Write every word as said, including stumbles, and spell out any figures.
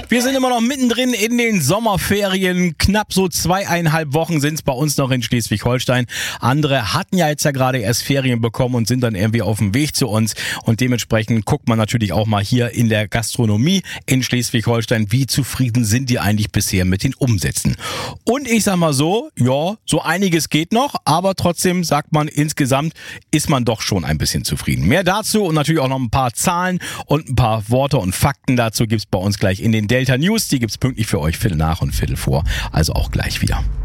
Wir sind immer noch mittendrin in den Sommerferien. Knapp so zweieinhalb Wochen sind es bei uns noch in Schleswig-Holstein. Andere hatten ja jetzt ja gerade erst Ferien bekommen und sind dann irgendwie auf dem Weg zu uns. Und dementsprechend guckt man natürlich auch mal hier in der Gastronomie in Schleswig-Holstein, wie zufrieden sind die eigentlich bisher mit den Umsätzen. Und ich sag mal so, ja, so einiges geht noch, aber trotzdem sagt man, insgesamt ist man doch schon ein bisschen zufrieden. Mehr dazu und natürlich auch noch ein paar Zahlen und ein paar Worte und Fakten dazu gibt's bei uns gleich in den Delta News. Die gibt's pünktlich für euch Viertel nach und Viertel vor, also auch gleich wieder.